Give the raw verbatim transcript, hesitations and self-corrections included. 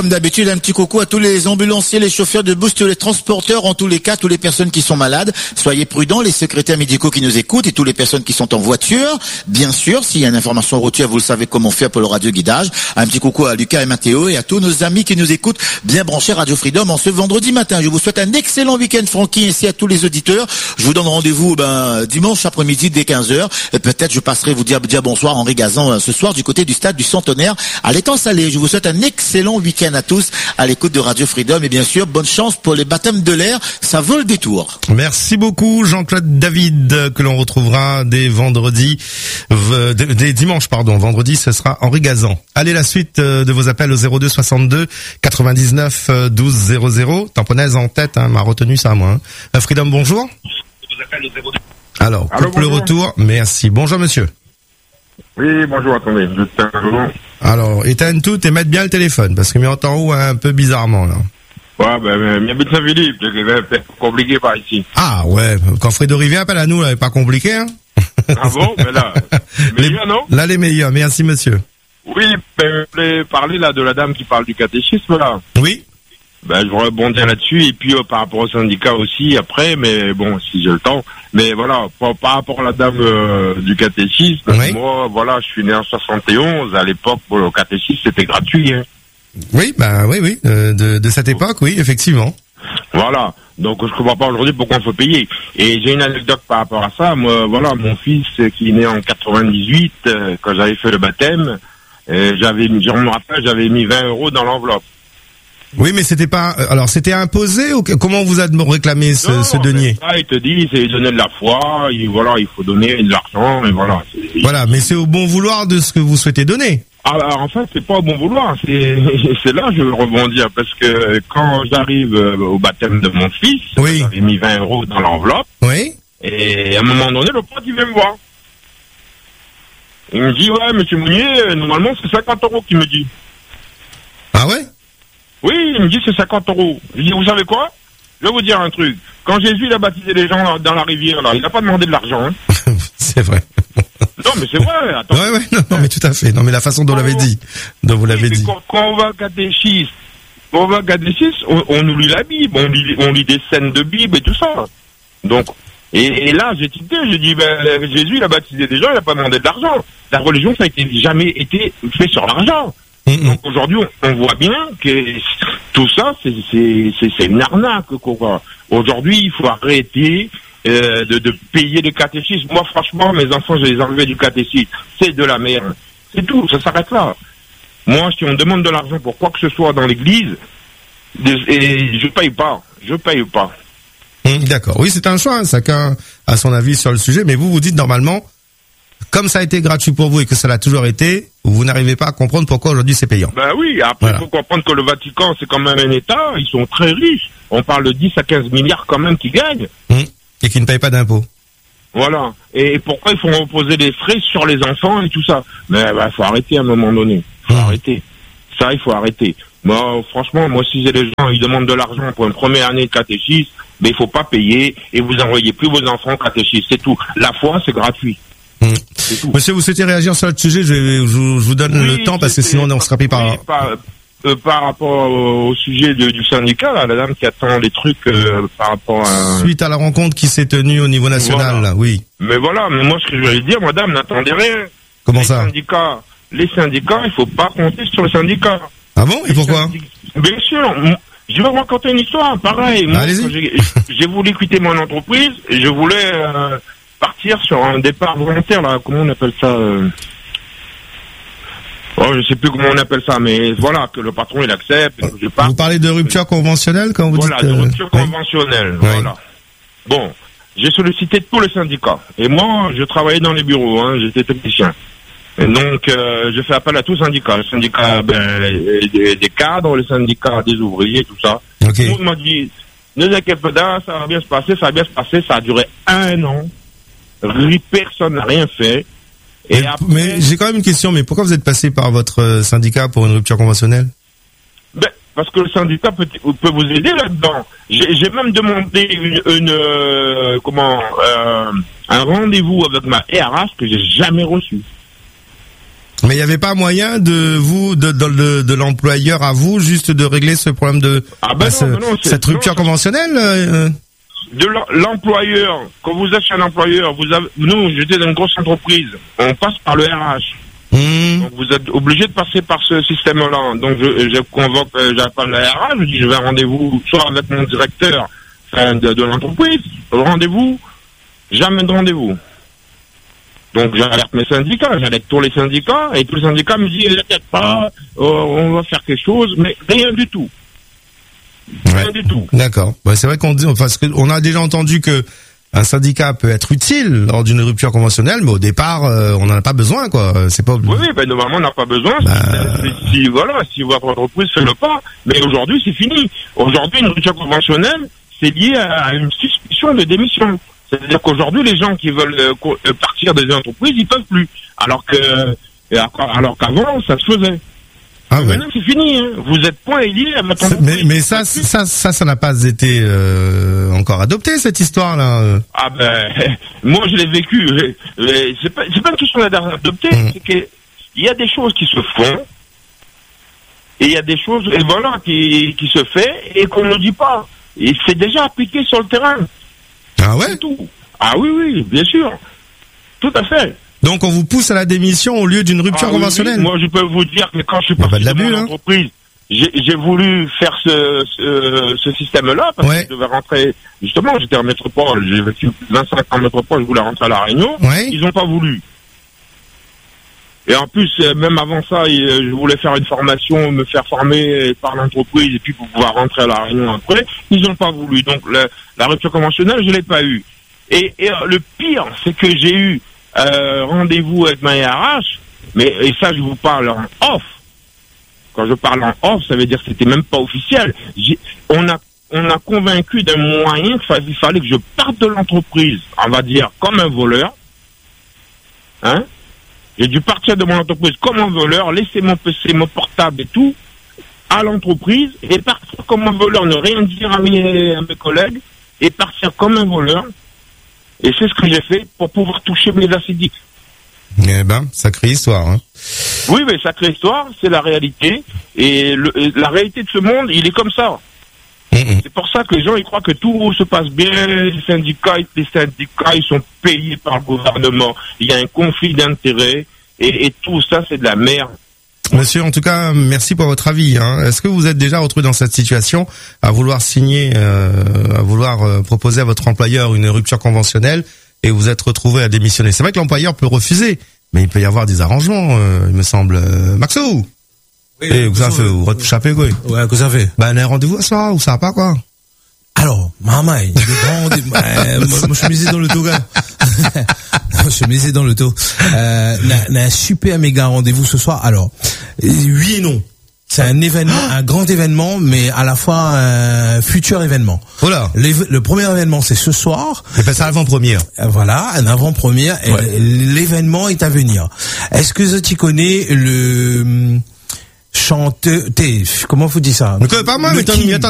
Comme d'habitude, un petit coucou à tous les ambulanciers, les chauffeurs de bus, tous les transporteurs, en tous les cas, toutes les personnes qui sont malades. Soyez prudents, les secrétaires médicaux qui nous écoutent et toutes les personnes qui sont en voiture. Bien sûr, s'il y a une information routière, vous le savez comment faire pour le radio-guidage. Un petit coucou à Lucas et Mathéo et à tous nos amis qui nous écoutent, bien branchés Radio Freedom en ce vendredi matin. Je vous souhaite un excellent week-end, Francky, ainsi à tous les auditeurs. Je vous donne rendez-vous ben, dimanche après-midi dès quinze heures. Et peut-être je passerai vous dire, dire bonsoir Henri Gazan ce soir du côté du stade du Centenaire à l'étang salé. Je vous souhaite un excellent week-end à tous à l'écoute de Radio Freedom et bien sûr bonne chance pour les baptêmes de l'air, ça vaut le détour. Merci beaucoup Jean-Claude David que l'on retrouvera dès vendredi, euh, dès dimanche pardon, vendredi ce sera Henri Gazan. Allez, la suite de vos appels au zéro deux soixante-deux quatre-vingt-dix-neuf douze zéro zéro. Tamponnaise en tête, hein, m'a retenu ça moi. Hein. Freedom, bonjour. Alors, Allô, coupe le bonjour. retour, merci. Bonjour monsieur. Oui, bonjour, attendez, je tiens un moment. Alors, éteins tout et mette bien le téléphone, parce que m'y entend où un peu bizarrement, là. Ouais, ben, ben, mi habite Saint-Philippe, c'est peut-être compliqué par ici. Ah, ouais, quand Fredo Rivière appelle à nous, là, c'est pas compliqué, hein. Ah bon, mais là, Les- meilleur, non? Là, les meilleurs, merci monsieur. Oui, ben, je voulais parler, là, de la dame qui parle du catéchisme, là. Oui. Ben, je rebondir là-dessus, et puis, euh, par rapport au syndicat aussi, après, mais bon, si j'ai le temps. Mais voilà, par, par rapport à la dame euh, du catéchisme, Oui. moi, voilà, je suis né en soixante et onze, à l'époque, pour le catéchisme, c'était gratuit, hein. Oui, bah, oui, oui, euh, de, de cette époque, oui, effectivement. Voilà. Donc je comprends pas aujourd'hui pourquoi il faut payer. Et j'ai une anecdote par rapport à ça. Moi, voilà, mon fils euh, qui est né en quatre-vingt-dix-huit, euh, quand j'avais fait le baptême, euh, j'avais, mis- je me rappelle, j'avais mis vingt euros dans l'enveloppe. Oui, mais c'était pas, euh, alors, c'était imposé ou que- comment on vous a réclamé ce, Non, ce mais denier? ça, il te dit, c'est donner de la foi, et voilà, il faut donner de l'argent, et voilà. C'est- Voilà, mais c'est au bon vouloir de ce que vous souhaitez donner. Ah, alors, en fait, c'est pas au bon vouloir. C'est, c'est là que je veux rebondir, parce que quand j'arrive euh, au baptême de mon fils, Oui. j'avais mis vingt euros dans l'enveloppe. Oui. Et à un moment donné, le pote, il vient me voir. Il me dit, ouais, monsieur Mounier, euh, normalement, c'est cinquante euros qu'il me dit. Ah ouais? Oui, il me dit, c'est cinquante euros. Je dis, vous savez quoi? Je vais vous dire un truc. Quand Jésus, il a baptisé les gens là, dans la rivière, là, il n'a pas demandé de l'argent. Hein. C'est vrai. Non, mais c'est vrai, attends. Ouais, ouais, non, non, mais tout à fait. Non, mais la façon dont vous l'avez dit, dont vous l'avez Oui, mais dit. Quand, quand on va à catéchisme, quand on va à catéchisme, on, on nous lit la Bible, on lit, on lit des scènes de Bible et tout ça. Donc, et, et là, j'ai tilté, j'ai dit, ben, Jésus, il a baptisé des gens, il n'a pas demandé de l'argent. La religion, ça n'a jamais été fait sur l'argent. Mm-mm. Donc aujourd'hui, on, on voit bien que tout ça, c'est, c'est, c'est, c'est une arnaque, quoi. Aujourd'hui, il faut arrêter euh, de, de payer le catéchisme. Moi, franchement, mes enfants, je les ai enlevés du catéchisme. C'est de la merde. C'est tout, ça s'arrête là. Moi, si on me demande de l'argent pour quoi que ce soit dans l'église, des- et je paye pas. Je paye pas. Hum, D'accord. Oui, c'est un choix. Hein. Chacun a son avis sur le sujet. Mais vous, vous dites normalement, comme ça a été gratuit pour vous et que ça l'a toujours été, vous n'arrivez pas à comprendre pourquoi aujourd'hui c'est payant. Ben oui, après, il Voilà. faut comprendre que le Vatican, c'est quand même un État. Ils sont très riches. On parle de dix à quinze milliards quand même qui gagnent. Hum. Et qui ne paye pas d'impôts. Voilà. Et pourquoi il faut reposer des frais sur les enfants et tout ça? Mais il faut arrêter à un moment donné. faut Mmh. arrêter. Ça, il faut arrêter. Moi, franchement, moi, si j'ai les gens, ils demandent de l'argent pour une première année de catéchisme, mais il faut pas payer et vous envoyez plus vos enfants au catéchisme. C'est tout. La foi, c'est gratuit. Hum. C'est tout. Monsieur, vous souhaitez réagir sur le sujet? Je, vais- je vous je vous donne Oui, le temps parce que c'était- sinon on sera pris par... oui, par, euh, par rapport au, au sujet de- du syndicat, là, la dame qui attend les trucs euh, par rapport à... Suite à la rencontre qui s'est tenue au niveau national, Voilà. là, oui. Mais voilà, mais moi, ce que je voulais dire, madame, n'attendez rien. Comment les ça? syndicats, les syndicats, il faut pas compter sur le syndicat. Ah bon? Et pourquoi? Bien sûr. m- Je vais vous raconter une histoire, pareil. Moi, Allez-y. quand j'ai j'ai voulu quitter mon entreprise et je voulais euh, partir sur un départ volontaire, là. Comment on appelle ça euh... Oh, je sais plus comment on appelle ça, mais voilà, que le patron, il accepte, que je parte. Vous parlez de rupture conventionnelle quand vous Voilà, dites... de euh, rupture oui. conventionnelle, Oui. voilà. Bon, j'ai sollicité tous les syndicats. Et moi, je travaillais dans les bureaux, hein, j'étais technicien. Et donc, euh, je fais appel à tous les syndicats. Le syndicat ben, des, des cadres, le syndicat des ouvriers, tout ça. Ok. Tout le monde m'a dit, ne vous inquiétez pas, ça va bien se passer, ça va bien se passer. Ça a duré un an. Ri- Personne n'a rien fait. Et Mais, après, mais j'ai quand même une question, mais pourquoi vous êtes passé par votre euh, syndicat pour une rupture conventionnelle? ben, parce que le syndicat peut, peut vous aider là-dedans. J'ai j'ai même demandé une, une euh, comment, euh, un rendez-vous avec ma R H que j'ai jamais reçu. Mais il n'y avait pas moyen de vous, de, de, de, de l'employeur à vous, juste de régler ce problème de ah ben bah, non, ce, ben non, cette rupture non, conventionnelle euh... De l'employeur, quand vous êtes chez un employeur, vous avez, nous, j'étais dans une grosse entreprise, on passe par le R H. Mmh. Donc vous êtes obligé de passer par ce système-là. Donc je, je convoque, euh, j'appelle le R H, je dis je vais à rendez-vous soit avec mon directeur enfin, de, de l'entreprise, rendez-vous, jamais de rendez-vous. Donc j'alerte mes syndicats, j'alerte tous les syndicats, et tous les syndicats me disent t'inquiète pas, euh, on va faire quelque chose, mais rien du tout. Rien ouais. du tout. D'accord. Bah, c'est vrai qu'on dit, parce que on a déjà entendu que un syndicat peut être utile lors d'une rupture conventionnelle, mais au départ, euh, on n'en a pas besoin, quoi. C'est pas. Oui, oui, ben normalement, on n'a pas besoin. Bah... Si, si, voilà, si votre entreprise fait le pas, mais aujourd'hui, c'est fini. Aujourd'hui, une rupture conventionnelle, c'est lié à une suspicion de démission. C'est-à-dire qu'aujourd'hui, les gens qui veulent euh, partir des entreprises, ils peuvent plus. Alors que, alors qu'avant, ça se faisait. Ah ouais. Maintenant, c'est fini. Hein. Vous êtes point et lié à votre entreprise. Mais, mais ça, ça, ça, ça n'a pas été euh, encore adopté, cette histoire-là. Ah ben, moi, je l'ai vécu. C'est pas, c'est pas une question d'adopter, mmh. c'est que il y a des choses qui se font et il y a des choses, et voilà, qui, qui se fait et qu'on ne dit pas. Et c'est déjà appliqué sur le terrain. Ah ouais? C'est tout. Ah oui, oui, bien sûr. Tout à fait. Donc on vous pousse à la démission au lieu d'une rupture ah, conventionnelle. Oui, oui. Moi, je peux vous dire que quand je suis parti de, de mon hein. entreprise, j'ai, j'ai voulu faire ce, ce, ce système-là parce ouais. que je devais rentrer. Justement, j'étais en métropole, j'ai vécu vingt-cinq ans en métropole, je voulais rentrer à La Réunion. Ouais. Ils n'ont pas voulu. Et en plus, même avant ça, je voulais faire une formation, me faire former par l'entreprise et puis pour pouvoir rentrer à La Réunion après. Ils n'ont pas voulu. Donc la, la rupture conventionnelle, je l'ai pas eu. Et, et le pire, c'est que j'ai eu Euh, rendez-vous avec ma R H, mais et ça je vous parle en off. Quand je parle en off, ça veut dire que c'était même pas officiel. J'ai, on a on a convaincu d'un moyen qu'il fallait que je parte de l'entreprise, on va dire comme un voleur. Hein? J'ai dû partir de mon entreprise comme un voleur, laisser mon P C, mon portable et tout à l'entreprise et partir comme un voleur, ne rien dire à mes, à mes collègues et partir comme un voleur. Et c'est ce que j'ai fait pour pouvoir toucher mes acidiques. Eh ben, sacrée histoire, hein. Oui, mais sacrée histoire, c'est la réalité. Et le, la réalité de ce monde, il est comme ça. Mmh. C'est pour ça que les gens, ils croient que tout se passe bien. Les syndicats, les syndicats, ils sont payés par le gouvernement. Il y a un conflit d'intérêts. Et, et tout ça, c'est de la merde. Monsieur, en tout cas, merci pour votre avis. Hein. Est-ce que vous êtes déjà retrouvé dans cette situation à vouloir signer, euh, à vouloir euh, proposer à votre employeur une rupture conventionnelle et vous êtes retrouvé à démissionner? C'est vrai que l'employeur peut refuser, mais il peut y avoir des arrangements, euh, il me semble. Euh, Maxo, oui, et vous avez fait, vous retouchez quoi? Ouais, que ça fait? Ben, un rendez-vous à soir ou ça va pas quoi? Alors, maman, il y a des grands, euh, moi, moi, je me misais dans le taux, gars. Je me misais dans le taux. Euh, on a un super méga rendez-vous ce soir. Alors, oui et non. C'est un événement, ah un grand événement, mais à la fois un futur événement. Voilà. L'éve- le premier événement, c'est ce soir. Et ben, c'est avant-première. Voilà, un avant-première. Ouais. Et l'événement est à venir. Est-ce que tu connais le chanteur, comment vous dites ça? Mais pas moi, mais attends,